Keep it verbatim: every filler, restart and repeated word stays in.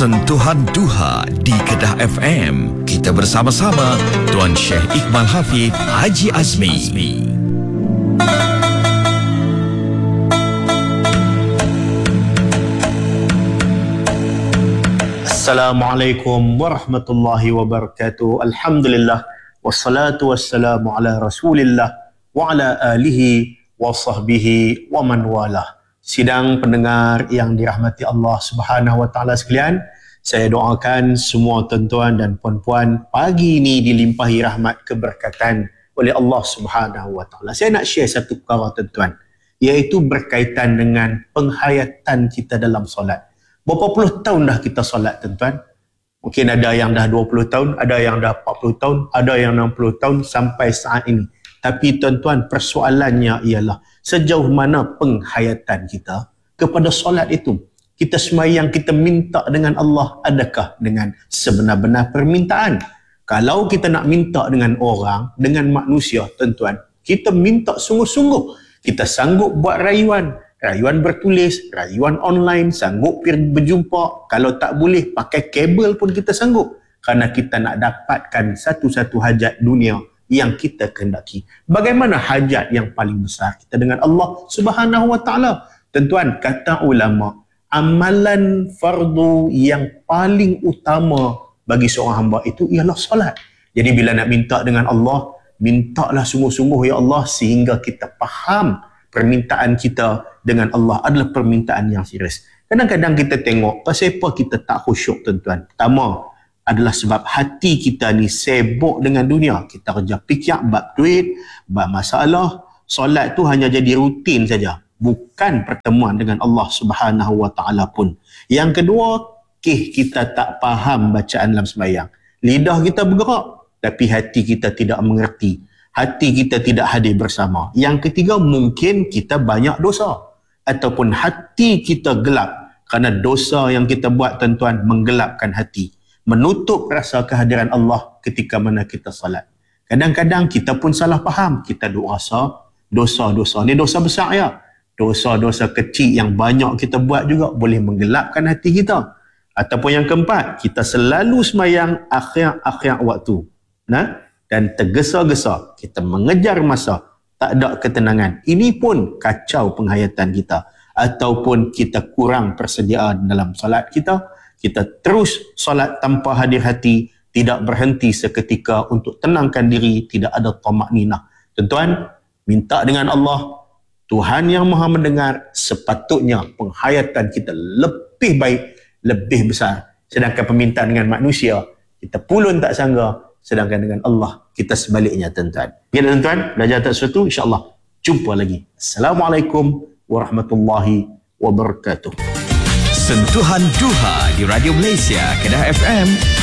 Sentuhan Duha di Kedah F M. Kita bersama-sama Tuan Syekh Iqbal Hafiz Haji Azmi. Assalamualaikum warahmatullahi wabarakatuh. Alhamdulillah wassalatu wassalamu ala Rasulillah wa ala alihi wa sahbihi wa man walah. Sidang pendengar yang dirahmati Allah Subhanahu wa taala sekalian, saya doakan semua tuan-tuan dan puan-puan pagi ini dilimpahi rahmat keberkatan oleh Allah Subhanahu wa taala. Saya nak share satu perkara tuan-tuan, iaitu berkaitan dengan penghayatan kita dalam solat. Berapa puluh tahun dah kita solat tuan-tuan? Mungkin ada yang dah dua puluh tahun, ada yang dah empat puluh tahun, ada yang enam puluh tahun sampai saat ini. Tapi tuan-tuan, persoalannya ialah sejauh mana penghayatan kita kepada solat itu. Kita sembahyang, kita minta dengan Allah, adakah dengan sebenar-benar permintaan? Kalau kita nak minta dengan orang, dengan manusia, tuan-tuan, kita minta sungguh-sungguh. Kita sanggup buat rayuan, rayuan bertulis, rayuan online, sanggup berjumpa. Kalau tak boleh, pakai kabel pun kita sanggup. Kerana kita nak dapatkan satu-satu hajat dunia yang kita kehendaki. Bagaimana hajat yang paling besar kita dengan Allah Subhanahu wa taala? Tuan-tuan, kata ulama, amalan fardu yang paling utama bagi seorang hamba itu ialah solat. Jadi bila nak minta dengan Allah, mintalah sungguh-sungguh ya Allah, sehingga kita faham permintaan kita dengan Allah adalah permintaan yang serius. Kadang-kadang kita tengok pasal apa kita tak khusyuk tuan-tuan. Pertama adalah sebab hati kita ni sibuk dengan dunia. Kita kerja fikir bab duit, bab masalah. Solat tu hanya jadi rutin saja, bukan pertemuan dengan Allah Subhanahu wa taala pun. Yang kedua, kih kita tak faham bacaan dalam sembahyang. Lidah kita bergerak tapi hati kita tidak mengerti. Hati kita tidak hadir bersama. Yang ketiga, mungkin kita banyak dosa ataupun hati kita gelap kerana dosa yang kita buat tuan-tuan menggelapkan hati, menutup rasa kehadiran Allah ketika mana kita salat. Kadang-kadang kita pun salah faham. Kita duk rasa dosa-dosa ni dosa besar ya. Dosa-dosa kecil yang banyak kita buat juga boleh menggelapkan hati kita. Ataupun yang keempat, kita selalu sembahyang akhir-akhir waktu. Nah, dan tergesa-gesa, kita mengejar masa, tak ada ketenangan. Ini pun kacau penghayatan kita. Ataupun kita kurang persediaan dalam salat kita. Kita terus solat tanpa hadir hati, tidak berhenti seketika untuk tenangkan diri, tidak ada tamakninah. Tuan-tuan, minta dengan Allah, Tuhan yang Maha mendengar, sepatutnya penghayatan kita lebih baik, lebih besar. Sedangkan permintaan dengan manusia, kita pulun tak sangga, sedangkan dengan Allah, kita sebaliknya tuan-tuan. Ya tuan-tuan, belajar tak sesuatu, insyaAllah jumpa lagi. Assalamualaikum warahmatullahi wabarakatuh. Sentuhan Duha di Radio Malaysia Kedah F M.